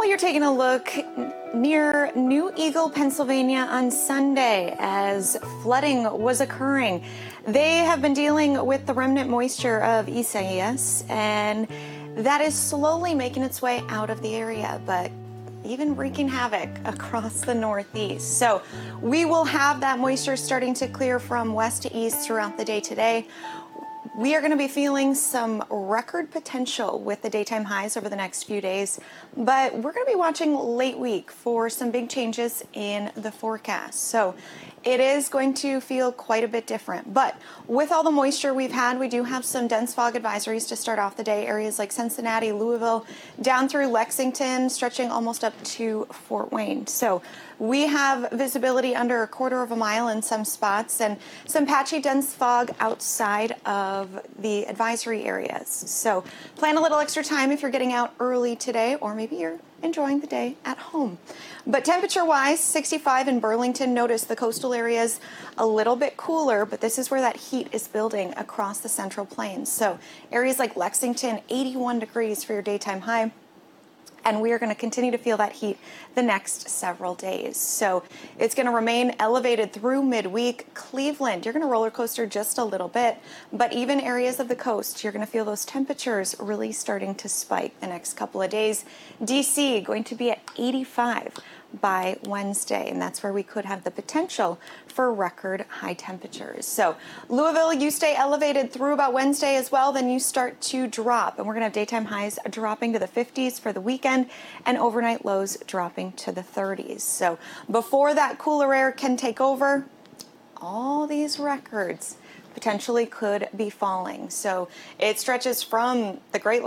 Well, you're taking a look near New Eagle, Pennsylvania on Sunday as flooding was occurring. They have been dealing with the remnant moisture of Isaias, and that is slowly making its way out of the area, but even wreaking havoc across the Northeast. So we will have that moisture starting to clear from west to east throughout the day today. We are going to be feeling some record potential with the daytime highs over the next few days, but we're going to be watching late week for some big changes in the forecast. So it is going to feel quite a bit different. But with all the moisture we've had, we do have some dense fog advisories to start off the day. Areas like Cincinnati, Louisville, down through Lexington, stretching almost up to Fort Wayne. So we have visibility under a quarter of a mile in some spots and some patchy dense fog outside of the advisory areas. So plan a little extra time if you're getting out early today, or maybe you're enjoying the day at home. But temperature-wise, 65 in Burlington. Notice the coastal areas a little bit cooler, but this is where that heat is building across the Central Plains. So areas like Lexington, 81 degrees for your daytime high. And we are going to continue to feel that heat the next several days. So it's going to remain elevated through midweek. Cleveland, you're going to roller coaster just a little bit, but even areas of the coast, you're going to feel those temperatures really starting to spike the next couple of days. DC going to be at 85 by Wednesday, and that's where we could have the potential for record high temperatures. So Louisville, you stay elevated through about Wednesday as well, then you start to drop, and we're going to have daytime highs dropping to the 50s for the weekend and overnight lows dropping to the 30s. So before that cooler air can take over, all these records potentially could be falling. So it stretches from the Great Lakes